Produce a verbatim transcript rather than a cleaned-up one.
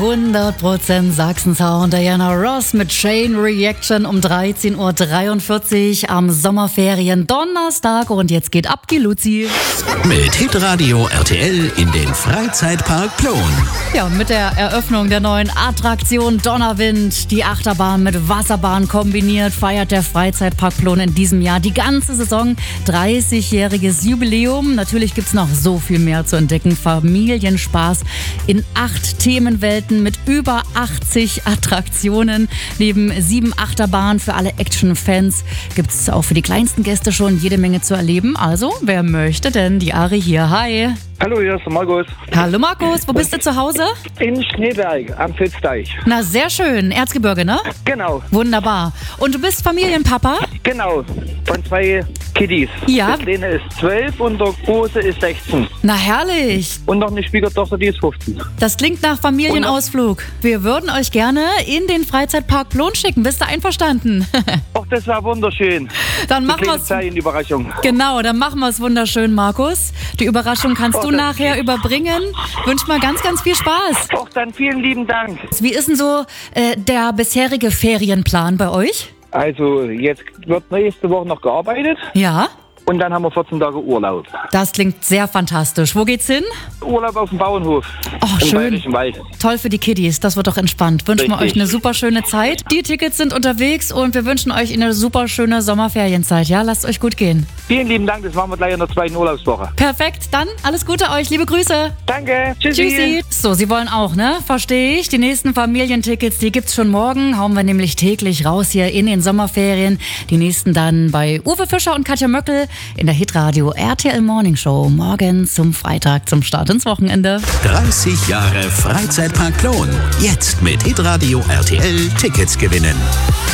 hundert Prozent Sachsen-Sound, Diana Ross mit Chain Reaction um dreizehn Uhr dreiundvierzig am Sommerferien Donnerstag. Und jetzt geht ab die Luzi. Mit Hitradio R T L in den Freizeitpark Plon. Ja, mit der Eröffnung der neuen Attraktion Donnerwind, die Achterbahn mit Wasserbahn kombiniert, feiert der Freizeitpark Plon in diesem Jahr die ganze Saison dreißigjähriges Jubiläum. Natürlich gibt's noch so viel mehr zu entdecken. Familienspaß in acht Themenwelten mit über achtzig Attraktionen. Neben sieben Achterbahnen für alle Action-Fans gibt es auch für die kleinsten Gäste schon jede Menge zu erleben. Also, wer möchte denn? Die Ari hier. Hi. Hallo, hier ist der Markus. Hallo Markus, wo bist du zu Hause? In Schneeberg am Fitzdeich. Na, sehr schön. Erzgebirge, ne? Genau, Wunderbar. Und du bist Familienpapa? genau. Von zwei Kiddies. Ja. Die Kleine ist zwölf und der Große ist sechzehn. Na, herrlich. Und noch eine Schwiegertochter, die ist fünfzehn. Das klingt nach Familienausflug. Wir würden euch gerne in den Freizeitpark Plon schicken. Bist du einverstanden? Ach, das war wunderschön. Dann machen Kleine wir's. Überraschung. Genau, dann machen wir es wunderschön, Markus. Die Überraschung kannst Oh, du das- nachher überbringen. Wünsch mal ganz, ganz viel Spaß. Ach, dann vielen lieben Dank. Wie ist denn so äh, der bisherige Ferienplan bei euch? Also, jetzt wird nächste Woche noch gearbeitet Ja, und dann haben wir vierzehn Tage Urlaub. das klingt sehr fantastisch. Wo geht's hin? Urlaub auf dem Bauernhof. Oh, Im schön. Bayerischen Wald. Toll für die Kiddies, das wird doch entspannt. Wünschen wir Richtig. euch eine super schöne Zeit. Die Tickets sind unterwegs und wir wünschen euch eine super schöne Sommerferienzeit. Ja, lasst euch gut gehen. Vielen lieben Dank, das machen wir gleich in der zweiten Urlaubswoche. Perfekt, dann alles Gute euch. Liebe Grüße. Danke, tschüssi. Tschüssi. So, Sie wollen auch, ne? Verstehe ich. Die nächsten Familientickets, die gibt's schon morgen. Hauen wir nämlich täglich raus hier in den Sommerferien. Die nächsten dann bei Uwe Fischer und Katja Möckel in der Hitradio R T L Morning Show. Morgen zum Freitag, zum Start ins Wochenende. dreißig Jahre Freizeitpark Plon. Jetzt mit Hitradio R T L Tickets gewinnen.